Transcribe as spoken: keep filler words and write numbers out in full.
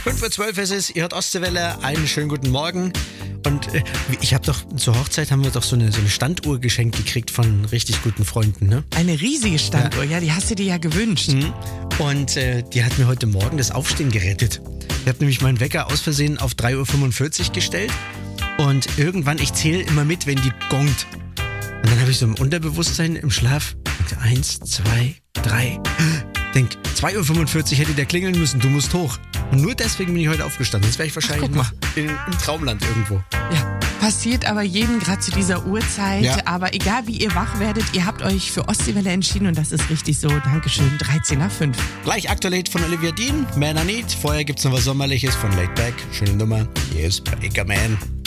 fünf Uhr zwölf ist es, ihr hört Ostseewelle, einen schönen guten Morgen. Und äh, ich habe doch, zur Hochzeit haben wir doch so eine, so eine Standuhr geschenkt gekriegt von richtig guten Freunden, ne? Eine riesige Standuhr, ja, ja, die hast du dir ja gewünscht. Mhm. Und äh, die hat mir heute Morgen das Aufstehen gerettet. Ich habe nämlich meinen Wecker aus Versehen auf drei Uhr fünfundvierzig gestellt und irgendwann, ich zähle immer mit, wenn die gongt. Und dann habe ich so im Unterbewusstsein, im Schlaf, eins, zwei, drei, denk, zwei Uhr fünfundvierzig hätte der klingeln müssen, du musst hoch. Und nur deswegen bin ich heute aufgestanden. Sonst wäre ich wahrscheinlich Ach, noch in, im Traumland irgendwo. Ja, passiert aber jedem gerade zu dieser Uhrzeit. Ja. Aber egal wie ihr wach werdet, ihr habt euch für Ostseewelle entschieden und das ist richtig so. Dankeschön, dreizehn nach fünf. Gleich aktuell Hit von Olivia Dean, Man I Need. Vorher gibt's noch was Sommerliches von Laid Back. Schöne Nummer. Hier ist Baker Man.